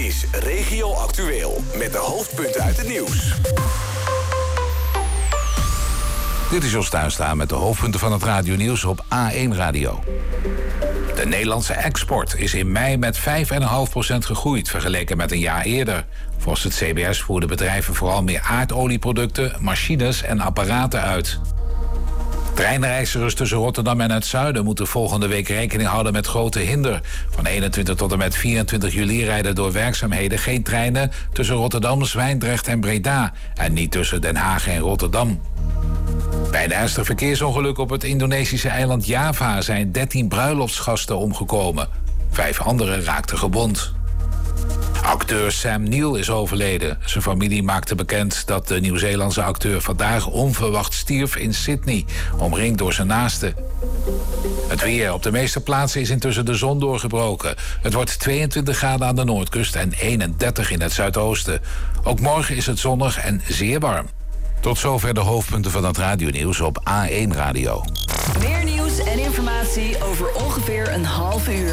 is Regio Actueel met de hoofdpunten uit het nieuws. Dit is Jos Tuinstra met de hoofdpunten van het radionieuws op A1 Radio. De Nederlandse export is in mei met 5,5% gegroeid vergeleken met een jaar eerder. Volgens het CBS voerden bedrijven vooral meer aardolieproducten, machines en apparaten uit. Treinreizigers tussen Rotterdam en het zuiden moeten volgende week rekening houden met grote hinder. Van 21 tot en met 24 juli rijden door werkzaamheden geen treinen tussen Rotterdam, Zwijndrecht en Breda en niet tussen Den Haag en Rotterdam. Bij een ernstig verkeersongeluk op het Indonesische eiland Java zijn 13 bruiloftsgasten omgekomen. 5 anderen raakten gewond. Acteur Sam Neill is overleden. Zijn familie maakte bekend dat de Nieuw-Zeelandse acteur vandaag onverwacht stierf in Sydney, omringd door zijn naasten. Het weer. Op de meeste plaatsen is intussen de zon doorgebroken. Het wordt 22 graden aan de noordkust en 31 in het zuidoosten. Ook morgen is het zonnig en zeer warm. Tot zover de hoofdpunten van het radionieuws op A1 Radio. Meer nieuws en informatie over ongeveer een half uur.